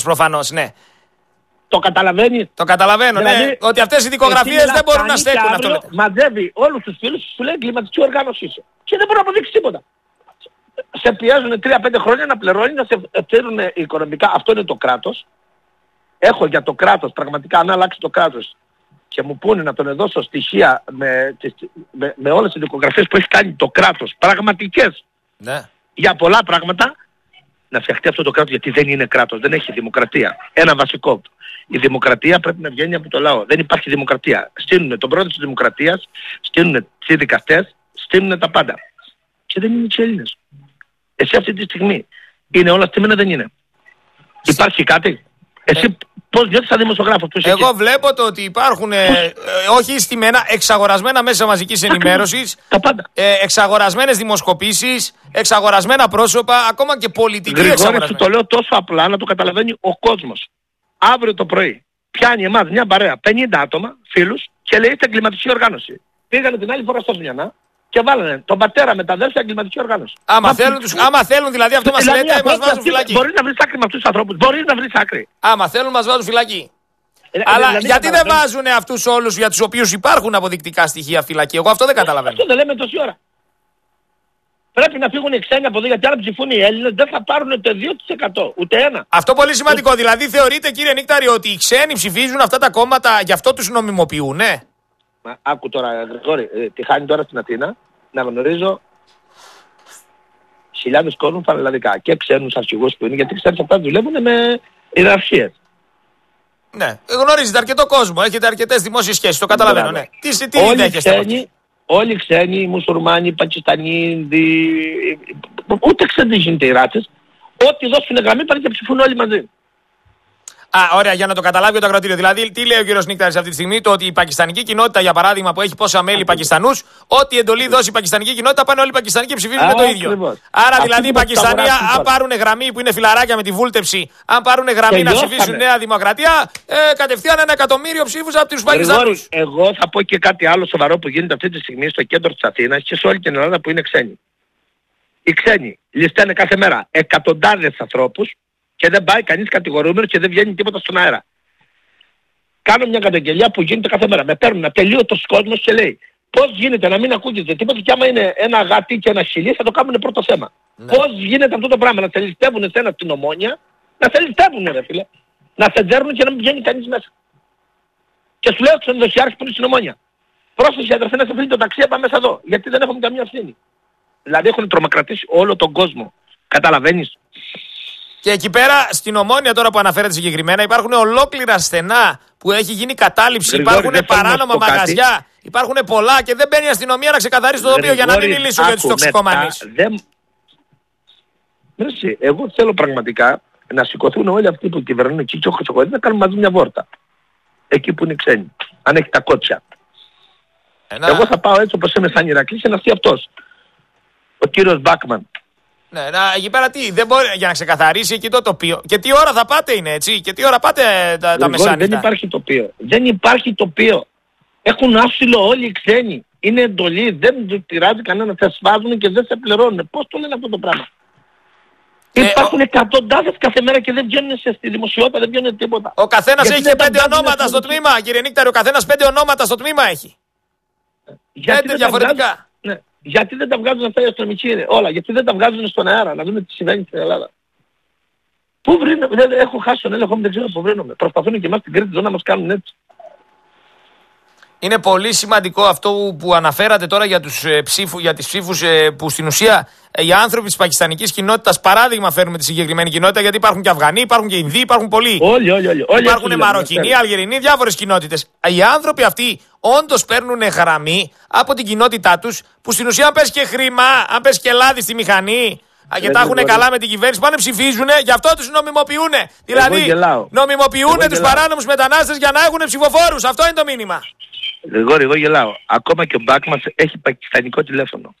προφανώς, ναι. Το καταλαβαίνει. Το καταλαβαίνω, δηλαδή, ναι. Ότι αυτές οι δικογραφίες δεν μπορούν να στέκουν. Αυτό λέτε. Μαζεύει όλους τους φίλους σου, λέει εγκληματική οργάνωση είσαι. Και δεν μπορεί να αποδείξει τίποτα. Σε πιέζουν 3-5 χρόνια να πληρώνει, να σε φτύρουν οικονομικά. Αυτό είναι το κράτος. Έχω για το κράτος, πραγματικά αν αλλάξει το κράτος και μου πούνε να τον δώσω στοιχεία με όλες τις δικογραφίες που έχει κάνει το κράτος, πραγματικές, ναι. Για πολλά πράγματα, να φτιαχτεί αυτό το κράτος, γιατί δεν είναι κράτος, δεν έχει δημοκρατία. Ένα βασικό. Η δημοκρατία πρέπει να βγαίνει από το λαό. Δεν υπάρχει δημοκρατία. Στείλουν τον πρόεδρο της δημοκρατίας, στείλουν τις δικαστές, στείλουν τα πάντα. Και δεν είναι οι Έλληνες. Εσύ αυτή τη στιγμή είναι όλα στημένα, δεν είναι. Υπάρχει κάτι. Εσύ πώς νιώθεις σαν δημοσιογράφος? Εγώ βλέπω το ότι υπάρχουν όχι στημένα, εξαγορασμένα μέσα μαζικής ενημέρωσης, εξαγορασμένες δημοσκοπήσεις, εξαγορασμένα πρόσωπα, ακόμα και πολιτικοί εξαγορασμένοι. Γρηγόρη, το λέω τόσο απλά να το καταλαβαίνει ο κόσμος. Αύριο το πρωί πιάνει εμάς μια παρέα 50 άτομα, φίλους, και λέει είστε εγκληματική οργάνωση. Πήγανε την άλλη φορά στο Σμιανά και βάλανε τον πατέρα με τα αδέρφια εγκληματική οργάνωση. Άμα θέλουν δηλαδή αυτό μας λέτε, μας βάζουν φυλακή. Μπορείς να βρεις άκρη με αυτούς τους ανθρώπους. Μπορείς να βρεις άκρη. Άμα θέλουν μας βάζουν φυλακή. Αλλά δηλαδή, γιατί δεν βάζουν αυτούς όλους για τους οποίους υπάρχουν αποδεικτικά στοιχεία φυλακή? Εγώ αυτό δεν καταλαβαίνω. Αυτό δεν λέμε τόση ώρα. Πρέπει να φύγουν οι ξένοι από εδώ, γιατί αν ψηφούν οι Έλληνες δεν θα πάρουν ούτε 2%, ούτε 1%. Αυτό πολύ σημαντικό. Δηλαδή θεωρείτε, κύριε Νίκταρη, ότι οι ξένοι ψηφίζουν αυτά τα κόμματα, γι' αυτό τους νομιμοποιούν, ναι? Μα άκου τώρα, Γρηγόρη, τι χάνει τώρα στην Αθήνα, να γνωρίζω χιλιάδες κόσμους πανελλαδικά και ξένους αρχηγούς που είναι, γιατί ξέρεις αυτά δουλεύουν με ιεραρχίες. Ναι, γνωρίζετε αρκετό κόσμο, έχετε αρκετές δημόσιες σχέσεις, το καταλαβαίνω, ναι. Τι δέχεστε? Όλοι οι ξένοι, οι μουσουλμάνοι, οι Πακιστανοί, ούτε ξένοι γίνεται οι ράτσες, ό,τι δώσουν γραμμή πάνε και ψηφούν όλοι μαζί. Ωραία, για να το καταλάβει το ακροατήριο. Δηλαδή, τι λέει ο κύριος Νίκταρης αυτή τη στιγμή? Το ότι η πακιστανική κοινότητα, για παράδειγμα, που έχει πόσα μέλη Πακιστανούς, ό,τι εντολή δώσει η πακιστανική κοινότητα, πάνε όλοι οι Πακιστανοί και ψηφίζουν με το ίδιο. Ακριβώς. Άρα, δηλαδή, οι Πακιστανοί, αν πάρουν γραμμή που είναι φιλαράκια με τη βούλτεψη, αν πάρουν γραμμή να ψηφίσουν Νέα Δημοκρατία, κατευθείαν 1 εκατομμύριο ψήφους από τους Πακιστανούς. Εγώ θα πω και κάτι άλλο σοβαρό που γίνεται αυτή τη στιγμή στο κέντρο της Αθήνας και σε όλη την Ελλάδα που είναι ξένοι. Οι ξένοι ληστάνε κάθε μέρα εκατοντάδες ανθρώπους. Και δεν πάει κανείς κατηγορούμενος και δεν βγαίνει τίποτα στον αέρα. Κάνω μια καταγγελία που γίνεται κάθε μέρα. Με παίρνουν ατελείωτος κόσμος και λέει πώς γίνεται να μην ακούγεται τίποτα και άμα είναι ένα γάτι και ένα χιλί θα το κάνουν πρώτο θέμα. Ναι. Πώς γίνεται αυτό το πράγμα να σε ληστεύουν σε ένα στην Ομόνια, να σε ληστεύουν ρε φίλε. Να σε δέρνουν και να μην βγαίνει κανείς μέσα. Και σου λέω ξενοδοχειάρχης που είναι στην Ομόνια. Πρόσεχε αδερφέ να σε φύγει το ταξί, πάμε μέσα εδώ. Γιατί δεν έχουμε καμία ευθύνη. Δηλαδή έχουν τρομοκρατήσει όλο τον κόσμο. Καταλαβαίνεις? Και εκεί πέρα στην Ομόνια τώρα που αναφέρεται συγκεκριμένα υπάρχουν ολόκληρα στενά που έχει γίνει κατάληψη, υπάρχουν παράνομα μαγαζιά, υπάρχουν πολλά και δεν μπαίνει η αστυνομία να ξεκαθαρίσει το τοπίο για να μην μιλήσω για τους τοξικομανείς. Εγώ θέλω πραγματικά να σηκωθούν όλοι αυτοί που κυβερνούν εκεί και ο Χρυσοκοίδης να κάνουν μαζί μια βόρτα. Εκεί που είναι ξένοι. Αν έχει τα κότσια. Εγώ θα πάω έτσι όπως είμαι σαν Ηρακλής και να έρθει αυτός. Ο κύριος Μπάκμαν. Ναι, εκεί πέρα τι, δεν μπορεί για να ξεκαθαρίσει εκεί το τοπίο. Και τι ώρα θα πάτε είναι έτσι, και τι ώρα πάτε τα μεσάνυχτα? Δεν υπάρχει τοπίο. Δεν υπάρχει τοπίο. Έχουν άσυλο όλοι οι ξένοι. Είναι εντολή, δεν του πειράζει κανένα, θα σφάζουν και δεν σε πληρώνουν. Πώς το λένε αυτό το πράγμα? Υπάρχουν εκατοντάδες κάθε μέρα και δεν βγαίνουν στη δημοσιότητα, δεν βγαίνουν τίποτα. Ο καθένας έχει και 5 ονόματα στο τμήμα, κύριε Νίκταρη, ο καθένας 5 ονόματα στο τμήμα έχει. Γιατί διαφορετικά. Γιατί δεν τα βγάζουν αυτά οι αστυνομικοί όλα, γιατί δεν τα βγάζουν στον αέρα, να δούμε τι συμβαίνει στην Ελλάδα. Πού βρίνομαι, δεν έχω χάσει τον έλεγχο μου, δεν ξέρω πού βρίνομαι. Προσπαθούν και εμάς στην Κρήτη εδώ να μας κάνουν έτσι. Είναι πολύ σημαντικό αυτό που αναφέρατε τώρα για τις ψήφους που στην ουσία οι άνθρωποι της πακιστανικής κοινότητας, παράδειγμα φέρνουμε τη συγκεκριμένη κοινότητα, γιατί υπάρχουν και Αφγανοί, υπάρχουν και Ινδοί, υπάρχουν πολλοί. Όλοι. Υπάρχουν Μαροκινοί, Αλγερινοί, διάφορες κοινότητες. Οι άνθρωποι αυτοί όντως παίρνουν γραμμή από την κοινότητά τους, που στην ουσία αν πες και χρήμα, αν πες και λάδι στη μηχανή και τα έχουν καλά με την κυβέρνηση, πάνε ψηφίζουν, γι' αυτό τους νομιμοποιούν. Δηλαδή νομιμοποιούν τους παράνομους μετανάστες για να έχουν ψηφοφόρους. Αυτό είναι το μήνυμα. Εγώ γελάω. Ακόμα και ο Μπάκμας έχει πακιστανικό τηλέφωνο.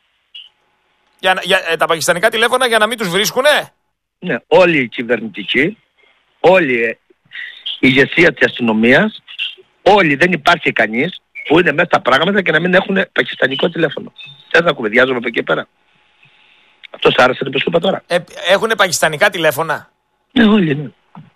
Τα πακιστανικά τηλέφωνα για να μην τους βρίσκουνε. Ναι, όλοι οι κυβερνητικοί, όλη η ηγεσία της αστυνομίας, όλοι, δεν υπάρχει κανείς που είναι μέσα στα πράγματα και να μην έχουν πακιστανικό τηλέφωνο. Θες να κουβεντιάζουμε από εκεί πέρα? Αυτό σ' άρεσε το που σου είπα τώρα? Έχουν πακιστανικά τηλέφωνα? Ναι, όλοι, ναι.